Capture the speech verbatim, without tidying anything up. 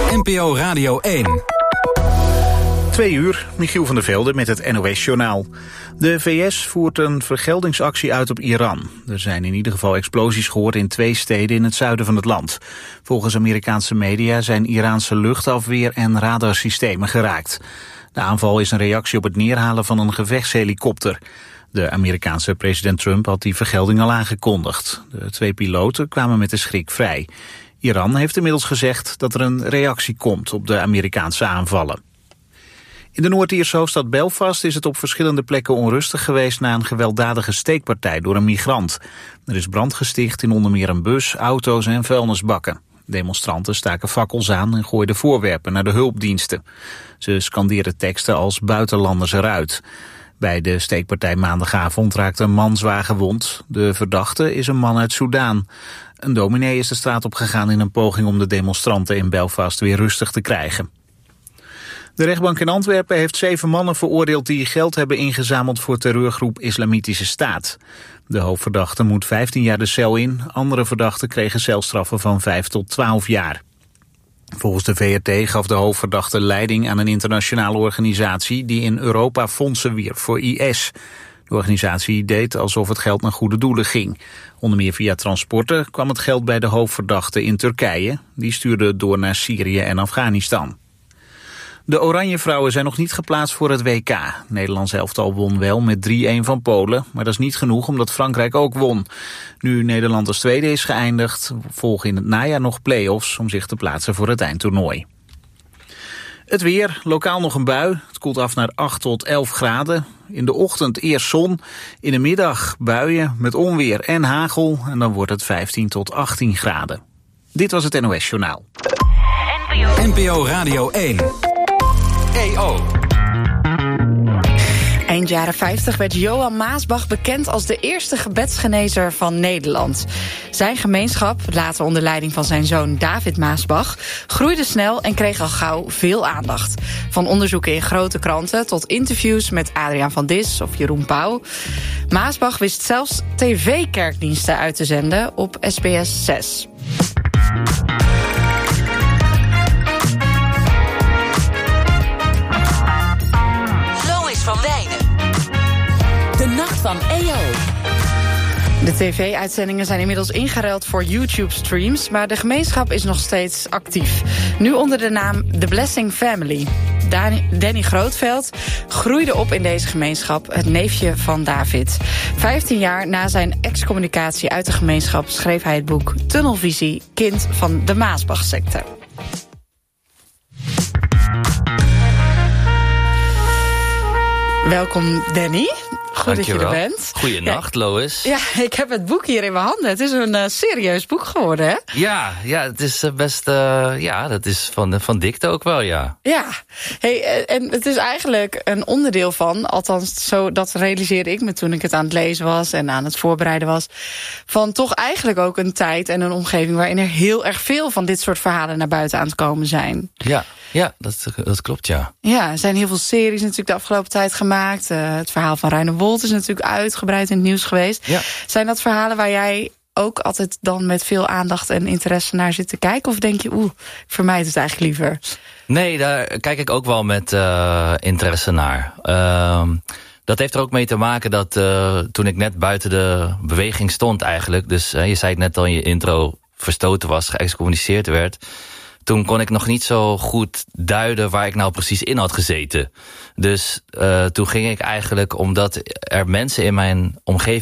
N P O Radio één. Twee uur, Michiel van der Velde met het N O S-journaal. De V S voert een vergeldingsactie uit op Iran. Er zijn in ieder geval explosies gehoord in twee steden in het zuiden van het land. Volgens Amerikaanse media zijn Iraanse luchtafweer- en radarsystemen geraakt. De aanval is een reactie op het neerhalen van een gevechtshelikopter. De Amerikaanse president Trump had die vergelding al aangekondigd. De twee piloten kwamen met de schrik vrij. Iran heeft inmiddels gezegd dat er een reactie komt op de Amerikaanse aanvallen. In de Noord-Ierse hoofdstad Belfast is het op verschillende plekken onrustig geweest na een gewelddadige steekpartij door een migrant. Er is brand gesticht in onder meer een bus, auto's en vuilnisbakken. Demonstranten staken fakkels aan en gooiden voorwerpen naar de hulpdiensten. Ze scandeerden teksten als buitenlanders eruit. Bij de steekpartij maandagavond raakte een man zwaar gewond. De verdachte is een man uit Soedan. Een dominee is de straat opgegaan in een poging om de demonstranten in Belfast weer rustig te krijgen. De rechtbank in Antwerpen heeft zeven mannen veroordeeld die geld hebben ingezameld voor terreurgroep Islamitische Staat. De hoofdverdachte moet vijftien jaar de cel in. Andere verdachten kregen celstraffen van vijf tot twaalf jaar. Volgens de V R T gaf de hoofdverdachte leiding aan een internationale organisatie die in Europa fondsen wierp voor I S. De organisatie deed alsof het geld naar goede doelen ging. Onder meer via transporten kwam het geld bij de hoofdverdachte in Turkije. Die stuurde het door naar Syrië en Afghanistan. De Oranjevrouwen zijn nog niet geplaatst voor het W K. Nederlands elftal won wel met drie-een van Polen, maar dat is niet genoeg omdat Frankrijk ook won. Nu Nederland als tweede is geëindigd, volgen in het najaar nog play-offs om zich te plaatsen voor het eindtoernooi. Het weer, lokaal nog een bui. Het koelt af naar acht tot elf graden. In de ochtend eerst zon, in de middag buien met onweer en hagel en dan wordt het vijftien tot achttien graden. Dit was het N O S-journaal. N P O Radio één. E O. Eind jaren vijftig werd Johan Maasbach bekend als de eerste gebedsgenezer van Nederland. Zijn gemeenschap, later onder leiding van zijn zoon David Maasbach, groeide snel en kreeg al gauw veel aandacht. Van onderzoeken in grote kranten tot interviews met Adriaan van Dis of Jeroen Pauw. Maasbach wist zelfs tv-kerkdiensten uit te zenden op S B S zes. Van Wijnen. De Nacht van E O. De tv-uitzendingen zijn inmiddels ingeruild voor YouTube-streams, maar de gemeenschap is nog steeds actief. Nu onder de naam The Blessing Family. Danny Grootveld groeide op in deze gemeenschap, het neefje van David. Vijftien jaar na zijn excommunicatie uit de gemeenschap schreef hij het boek Tunnelvisie, kind van de Maasbach-secte. Welkom, Danny. Goed dat je er bent. Goeienacht, ja, Lois. Ja, ik heb het boek hier in mijn handen. Het is een uh, serieus boek geworden, hè? Ja, ja, het is best... Uh, ja, dat is van, van dikte ook wel, ja. Ja, hey, en het is eigenlijk een onderdeel van... althans, zo, dat realiseerde ik me toen ik het aan het lezen was... en aan het voorbereiden was... van toch eigenlijk ook een tijd en een omgeving... waarin er heel erg veel van dit soort verhalen naar buiten aan het komen zijn. Ja, ja dat, dat klopt, ja. Ja, er zijn heel veel series natuurlijk de afgelopen tijd gemaakt. Uh, het verhaal van Ruine Wold is natuurlijk uitgebreid in het nieuws geweest. Ja. Zijn dat verhalen waar jij ook altijd dan met veel aandacht en interesse naar zit te kijken? Of denk je, oeh, ik vermijd het eigenlijk liever? Nee, daar kijk ik ook wel met uh, interesse naar. Uh, dat heeft er ook mee te maken dat uh, toen ik net buiten de beweging stond eigenlijk... dus uh, je zei het net al in je intro, verstoten was, geëxcommuniceerd werd... toen kon ik nog niet zo goed duiden waar ik nou precies in had gezeten. Dus uh, toen ging ik eigenlijk, omdat er mensen in mijn omgeving